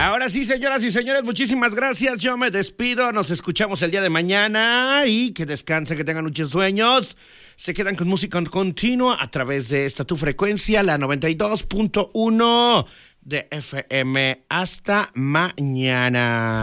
Ahora sí, señoras y señores, muchísimas gracias. Yo me despido. Nos escuchamos el día de mañana y que descansen, que tengan muchos sueños. Se quedan con música continua a través de esta tu frecuencia, la 92.1 de FM. Hasta mañana.